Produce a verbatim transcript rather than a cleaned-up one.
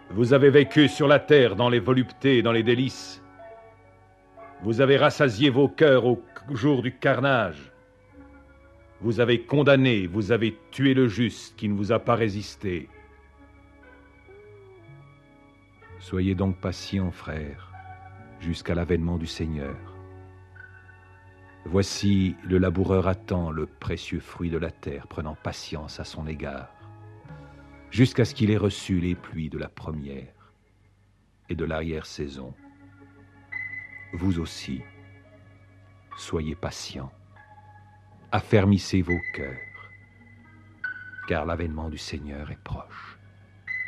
Vous avez vécu sur la terre dans les voluptés et dans les délices. Vous avez rassasié vos cœurs au jour du carnage. Vous avez condamné, vous avez tué le juste qui ne vous a pas résisté. Soyez donc patients, frères, jusqu'à l'avènement du Seigneur. Voici, le laboureur attend le précieux fruit de la terre, prenant patience à son égard, jusqu'à ce qu'il ait reçu les pluies de la première et de l'arrière-saison. Vous aussi, soyez patients, affermissez vos cœurs, car l'avènement du Seigneur est proche.